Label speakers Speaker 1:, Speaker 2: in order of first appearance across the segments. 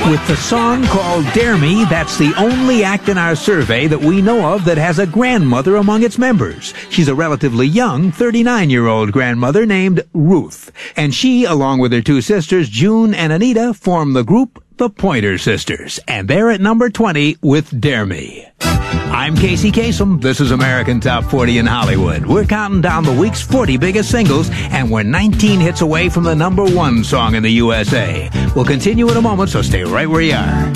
Speaker 1: With the song called Dare Me, that's the only act in our survey that we know of that has a grandmother among its members. She's a relatively young 39-year-old grandmother named Ruth. And she, along with her two sisters, June and Anita, form the group The Pointer Sisters. And they're at number 20 with Dare Me. I'm Casey Kasem. This is American Top 40 in Hollywood. We're counting down the week's 40 biggest singles, and we're 19 hits away from the number one song in the USA. We'll continue in a moment, so stay right where you are.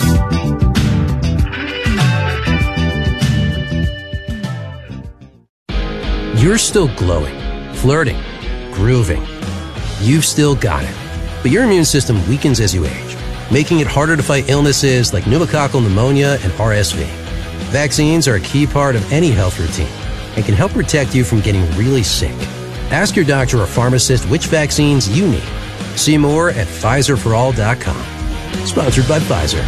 Speaker 2: You're still glowing, flirting, grooving. You've still got it. But your immune system weakens as you age, making it harder to fight illnesses like pneumococcal pneumonia and RSV. Vaccines are a key part of any health routine and can help protect you from getting really sick. Ask your doctor or pharmacist which vaccines you need. See more at PfizerForAll.com. Sponsored by Pfizer.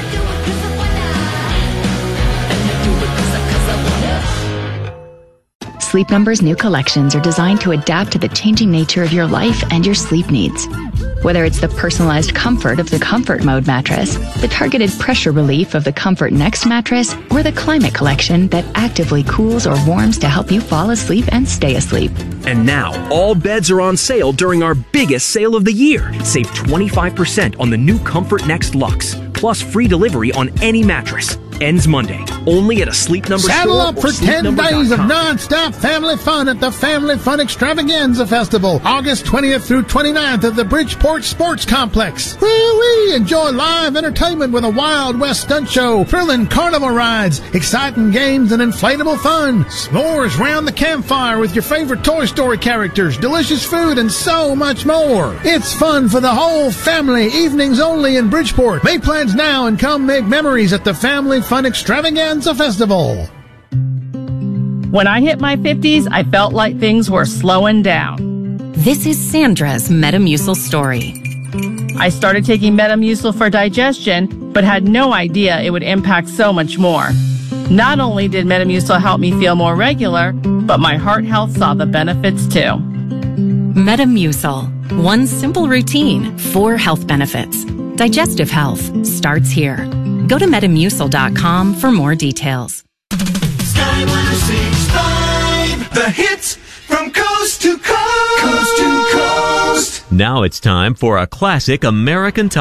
Speaker 3: Sleep Number's new collections are designed to adapt to the changing nature of your life and your sleep needs. Whether it's the personalized comfort of the Comfort Mode mattress, the targeted pressure relief of the Comfort Next mattress, or the Climate Collection that actively cools or warms to help you fall asleep and stay asleep.
Speaker 4: And now, all beds are on sale during our biggest sale of the year. Save 25% on the new Comfort Next Luxe, plus free delivery on any mattress. Ends Monday, only at a Sleep Number
Speaker 5: Saddle
Speaker 4: store
Speaker 5: up for
Speaker 4: or
Speaker 5: 10 days of
Speaker 4: sleepnumber.com.
Speaker 5: non-stop family fun at the Family Fun Extravaganza Festival, August 20th through 29th at the Bridgeport Sports Complex. Woo-wee! Enjoy live entertainment with a Wild West stunt show, thrilling carnival rides, exciting games, and inflatable fun. S'mores round the campfire with your favorite Toy Story characters, delicious food, and so much more. It's fun for the whole family, evenings only in Bridgeport. Make plans now and come make memories at the Family Fun Extravaganza Festival.
Speaker 6: When I hit my 50s, I felt like things were slowing down.
Speaker 7: This is Sandra's Metamucil story.
Speaker 6: I started taking Metamucil for digestion, but had no idea it would impact so much more. Not only did Metamucil help me feel more regular, but my heart health saw the benefits too.
Speaker 7: Metamucil. One simple routine, 4 health benefits. Digestive health starts here. Go to Metamucil.com for more details.
Speaker 8: Sky 106.5, the hits from coast to coast. Coast to coast.
Speaker 9: Now it's time for a classic American Top